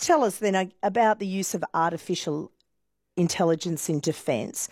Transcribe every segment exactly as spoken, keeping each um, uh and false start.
tell us then uh, about the use of artificial intelligence in defence.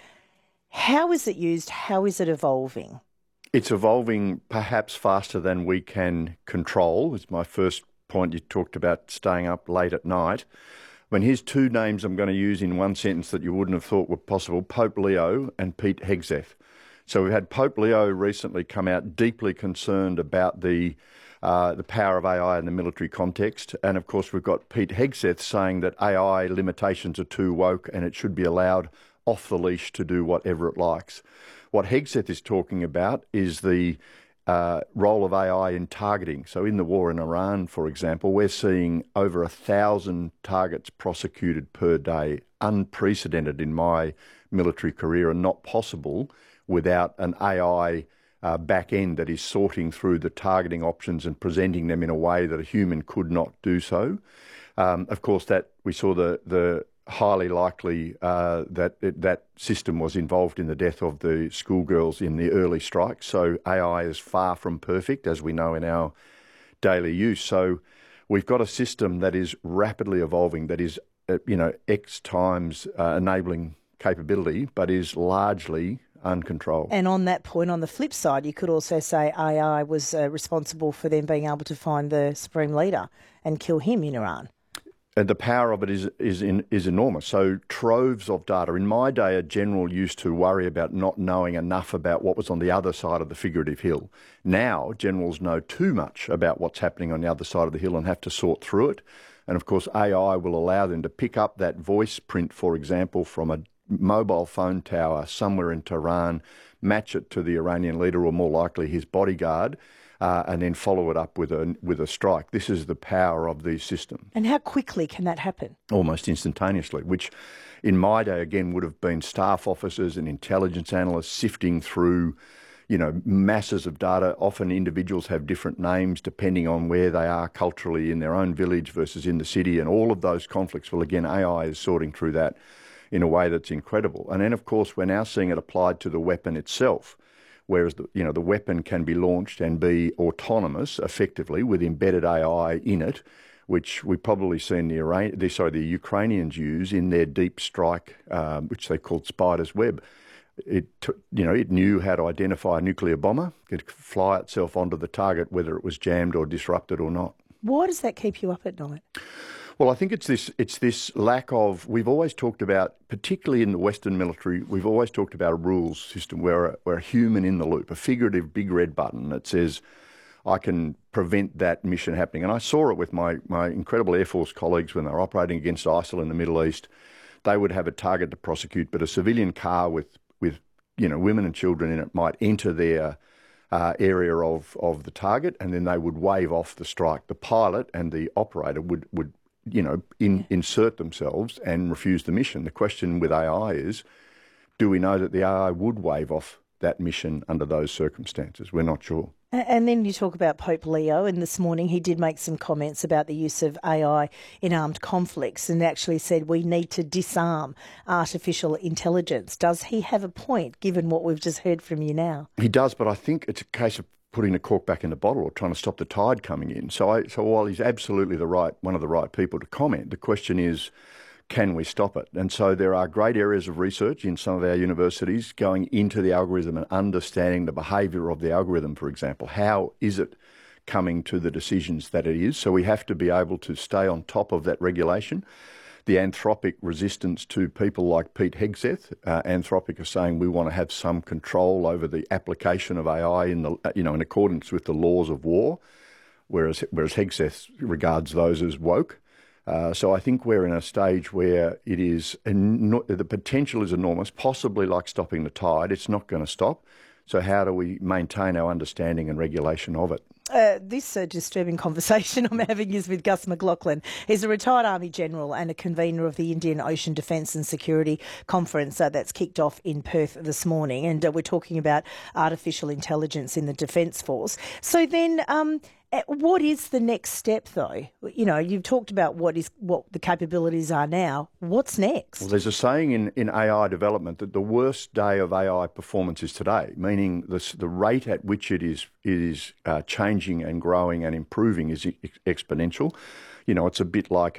How is it used? How is it evolving? It's evolving perhaps faster than we can control. It's my first point. You talked about staying up late at night. I mean, here's two names I'm going to use in one sentence that you wouldn't have thought were possible: Pope Leo and Pete Hegseth. So we've had Pope Leo recently come out deeply concerned about the uh, the power of A I in the military context. And of course, we've got Pete Hegseth saying that A I limitations are too woke and it should be allowed off the leash to do whatever it likes. What Hegseth is talking about is the uh, role of A I in targeting. So in the war in Iran, for example, we're seeing over a thousand targets prosecuted per day, unprecedented in my military career and not possible without an A I uh, back end that is sorting through the targeting options and presenting them in a way that a human could not do so. Um, of course, that we saw the the highly likely uh, that it, that system was involved in the death of the schoolgirls in the early strikes. So A I is far from perfect, as we know in our daily use. So we've got a system that is rapidly evolving, that is, uh, you know, X times uh, enabling capability, but is largely uncontrolled. And on that point, on the flip side, you could also say A I was uh, responsible for them being able to find the Supreme Leader and kill him in Iran. And the power of it is is in, is enormous. So troves of data. In my day, a general used to worry about not knowing enough about what was on the other side of the figurative hill. Now, generals know too much about what's happening on the other side of the hill and have to sort through it. And of course, A I will allow them to pick up that voice print, for example, from a mobile phone tower somewhere in Tehran, match it to the Iranian leader or more likely his bodyguard, Uh, and then follow it up with a with a strike. This is the power of these systems. And how quickly can that happen? Almost instantaneously, which in my day, again, would have been staff officers and intelligence analysts sifting through, you know, masses of data. Often individuals have different names depending on where they are culturally in their own village versus in the city, and all of those conflicts. Well, again, A I is sorting through that in a way that's incredible. And then, of course, we're now seeing it applied to the weapon itself. Whereas the, you know, the weapon can be launched and be autonomous effectively with embedded A I in it, which we've probably seen the, Iran- the, sorry, the Ukrainians use in their deep strike, um, which they called Spider's Web. It, t- you know, it knew how to identify a nuclear bomber. It could fly itself onto the target, whether it was jammed or disrupted or not. Why does that keep you up at night? Well, I think it's this it's this lack of, we've always talked about, particularly in the Western military, we've always talked about a rules system where a, where a human in the loop, a figurative big red button that says, I can prevent that mission happening. And I saw it with my, my incredible Air Force colleagues when they were operating against ISIL in the Middle East. They would have a target to prosecute, but a civilian car with, with you know, women and children in it might enter their uh, area of, of the target, and then they would wave off the strike. The pilot and the operator would, would you know, in, insert themselves and refuse the mission. The question with A I is, do we know that the A I would wave off that mission under those circumstances? We're not sure. And then you talk about Pope Leo, and this morning he did make some comments about the use of A I in armed conflicts and actually said we need to disarm artificial intelligence. Does he have a point, given what we've just heard from you now? He does, but I think it's a case of putting the cork back in the bottle or trying to stop the tide coming in. So, I, so while he's absolutely the right one of the right people to comment, the question is, can we stop it? And so there are great areas of research in some of our universities going into the algorithm and understanding the behaviour of the algorithm, for example. How is it coming to the decisions that it is? So we have to be able to stay on top of that regulation. The Anthropic resistance to people like Pete Hegseth. Uh, Anthropic are saying we want to have some control over the application of A I in the, you know, in accordance with the laws of war, whereas whereas Hegseth regards those as woke. Uh, so I think we're in a stage where it is en- the potential is enormous, possibly like stopping the tide. It's not going to stop. So how do we maintain our understanding and regulation of it? Uh, this uh, disturbing conversation I'm having is with Gus McLachlan. He's a retired Army General and a convener of the Indian Ocean Defence and Security Conference uh, that's kicked off in Perth this morning. And uh, we're talking about artificial intelligence in the Defence Force. So then um, what is the next step, though? You know, you've talked about what is what the capabilities are now. What's next? Well, there's a saying in, in A I development that the worst day of A I performance is today, meaning the, the rate at which it is, it is uh, changing and growing and improving is e- exponential. You know, it's a bit like